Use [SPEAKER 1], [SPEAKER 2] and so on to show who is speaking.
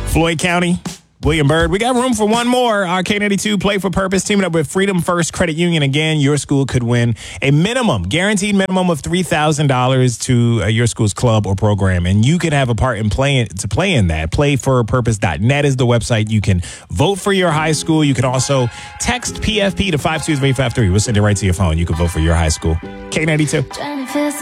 [SPEAKER 1] Floyd County, William Byrd. We got room for one more. Our K92 Play for Purpose teaming up with Freedom First Credit Union. Again, your school could win a guaranteed minimum of $3,000 to your school's club or program. And you can have a part in play in that. Playforpurpose.net is the website. You can vote for your high school. You can also text PFP to 52353. We'll send it right to your phone. You can vote for your high school. K92.